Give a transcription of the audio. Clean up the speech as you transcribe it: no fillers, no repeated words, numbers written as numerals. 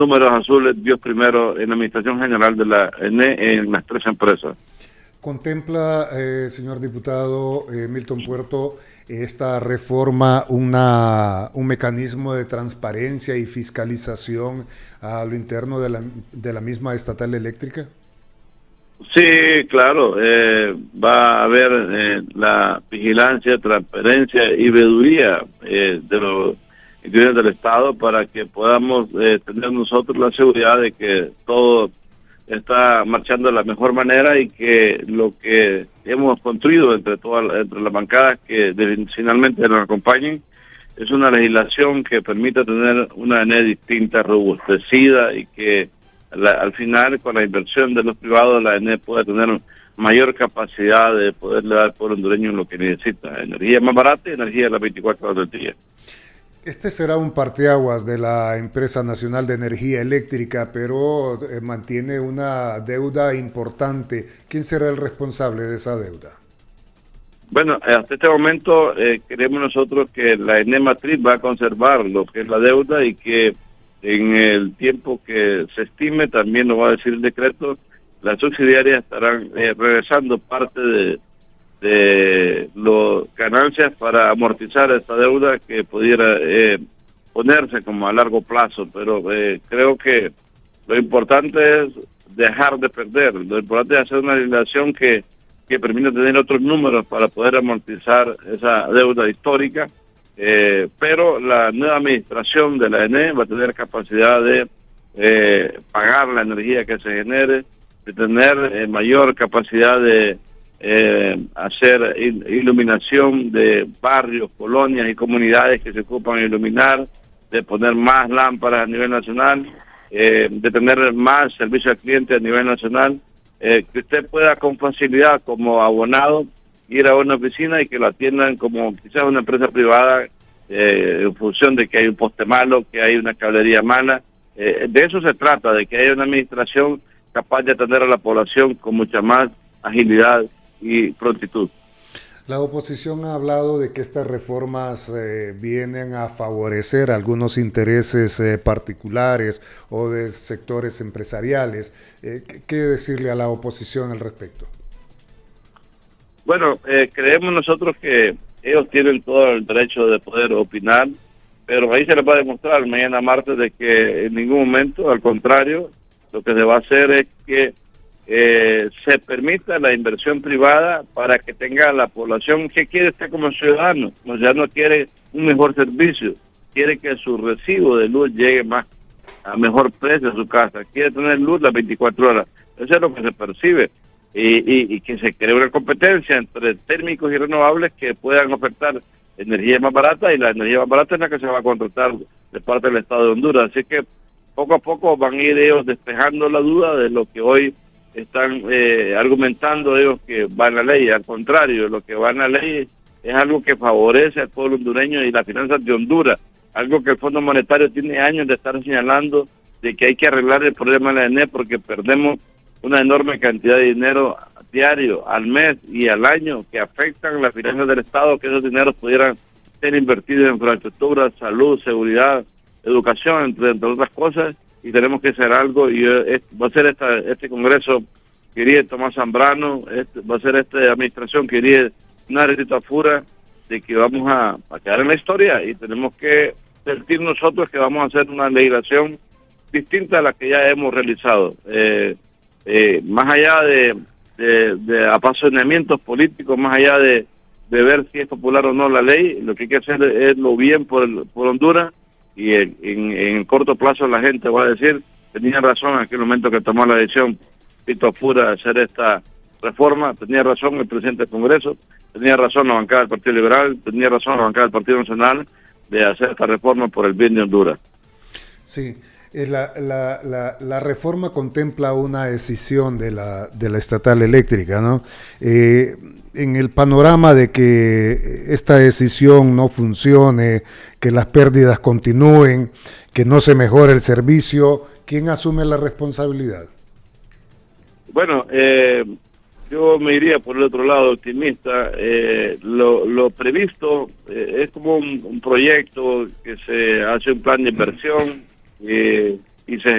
números azules, Dios primero, en la administración general de la ENE en las tres empresas. ¿Contempla, señor diputado Milton Puerto, esta reforma un mecanismo de transparencia y fiscalización a lo interno de la misma estatal eléctrica? Sí, claro, va a haber la vigilancia, transparencia y veeduría de los interiores del Estado para que podamos tener nosotros la seguridad de que todo está marchando de la mejor manera y que lo que hemos construido entre las bancadas que finalmente nos acompañen es una legislación que permita tener una ENE distinta, robustecida y que al final, con la inversión de los privados, la ENE puede tener mayor capacidad de poderle dar al pueblo hondureño lo que necesita: energía más barata y energía de las 24 horas del día. Este será un parteaguas de la empresa nacional de energía eléctrica, pero mantiene una deuda importante. ¿Quién será el responsable de esa deuda? Bueno, hasta este momento creemos nosotros que la ENE matriz va a conservar lo que es la deuda y que en el tiempo que se estime, también lo va a decir el decreto, las subsidiarias estarán regresando parte de las ganancias para amortizar esta deuda que pudiera ponerse como a largo plazo. Pero creo que lo importante es dejar de perder, lo importante es hacer una legislación que permita tener otros números para poder amortizar esa deuda histórica. Pero la nueva administración de la ENE va a tener capacidad de pagar la energía que se genere, de tener mayor capacidad de hacer iluminación de barrios, colonias y comunidades que se ocupan de iluminar, de poner más lámparas a nivel nacional, de tener más servicio al cliente a nivel nacional, que usted pueda con facilidad como abonado ir a una oficina y que lo atiendan como quizás una empresa privada, en función de que hay un poste malo, que hay una cablería mala. De eso se trata, de que haya una administración capaz de atender a la población con mucha más agilidad y prontitud. La oposición ha hablado de que estas reformas vienen a favorecer algunos intereses particulares o de sectores empresariales. ¿Qué decirle a la oposición al respecto? Bueno, creemos nosotros que ellos tienen todo el derecho de poder opinar, pero ahí se les va a demostrar mañana martes de que en ningún momento, al contrario, lo que se va a hacer es que se permita la inversión privada para que tenga la población que quiere estar como ciudadano. Como ciudadano quiere un mejor servicio, quiere que su recibo de luz llegue más a mejor precio a su casa, quiere tener luz las 24 horas. Eso es lo que se percibe. Y que se cree una competencia entre térmicos y renovables que puedan ofertar energía más barata, y la energía más barata es la que se va a contratar de parte del Estado de Honduras. Así que poco a poco van a ir ellos despejando la duda de lo que hoy están argumentando ellos que va en la ley. Al contrario, lo que va en la ley es algo que favorece al pueblo hondureño y las finanzas de Honduras, algo que el Fondo Monetario tiene años de estar señalando de que hay que arreglar el problema de la ENE porque perdemos una enorme cantidad de dinero diario, al mes y al año, que afectan las finanzas del Estado, que esos dineros pudieran ser invertidos en infraestructura, salud, seguridad, educación, entre otras cosas, y tenemos que hacer algo. Y va a ser este Congreso que iría Tomás Zambrano, va a ser esta administración que iría Narita Fura, de que vamos a quedar en la historia y tenemos que sentir nosotros que vamos a hacer una legislación distinta a la que ya hemos realizado. Más allá de apasionamientos políticos, más allá de ver si es popular o no la ley, lo que hay que hacer es lo bien por Honduras, y en el corto plazo la gente va a decir, tenía razón en aquel momento que tomó la decisión Tito Apura de hacer esta reforma, tenía razón el presidente del Congreso, tenía razón la bancada del Partido Liberal, tenía razón la bancada del Partido Nacional de hacer esta reforma por el bien de Honduras. Sí. La reforma contempla una decisión de la estatal eléctrica, ¿no? En el panorama de que esta decisión no funcione, que las pérdidas continúen, que no se mejore el servicio, ¿quién asume la responsabilidad? Bueno, yo me iría por el otro lado optimista. Lo previsto es como un proyecto que se hace un plan de inversión y se